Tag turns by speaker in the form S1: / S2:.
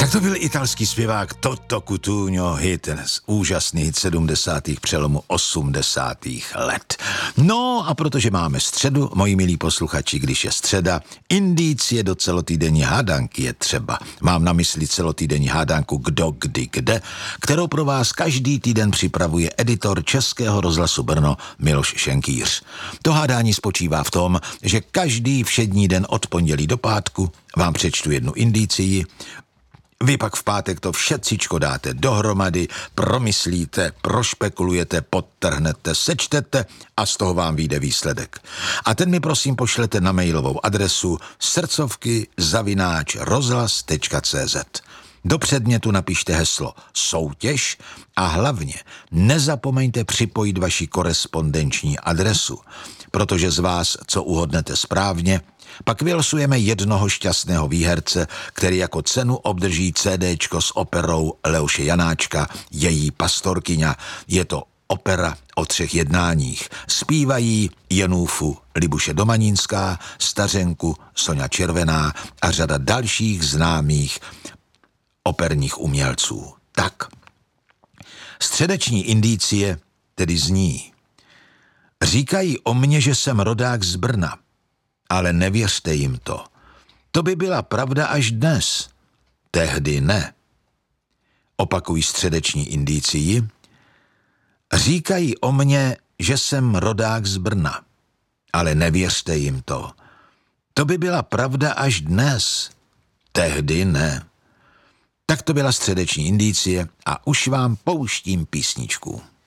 S1: Tak to byl italský zpěvák Toto Cutugno, úžasný hit 70. přelomu 80. let. No a protože máme středu, moji milí posluchači, když je středa, indicie do celotýdenní hádanky je třeba. Mám na mysli celotýdenní hádanku Kdo, kdy, kde, kterou pro vás každý týden připravuje editor Českého rozhlasu Brno Miloš Šenkýř. To hádání spočívá v tom, že každý všední den od pondělí do pátku vám přečtu jednu indicii. Vy pak v pátek to všecičko dáte dohromady, promyslíte, prošpekulujete, podtrhnete, sečtete a z toho vám vyjde výsledek. A ten mi prosím pošlete na mailovou adresu srdcovky@rozhlas.cz. Do předmětu napište heslo soutěž a hlavně nezapomeňte připojit vaši korespondenční adresu, protože z vás, co uhodnete správně, pak vylosujeme jednoho šťastného výherce, který jako cenu obdrží CDčko s operou Leoše Janáčka, Její pastorkyňa. Je to opera o 3 jednáních. Zpívají Jenůfu Libuše Domanínská, Stařenku Soňa Červená a řada dalších známých operních umělců. Tak, středeční indicie tedy zní: říkají o mně, že jsem rodák z Brna, ale nevěřte jim to. To by byla pravda až dnes. Tehdy ne. Opakují středeční indicii. Říkají o mně, že jsem rodák z Brna, ale nevěřte jim to. To by byla pravda až dnes. Tehdy ne. Tak to byla středeční indicie a už vám pouštím písničku.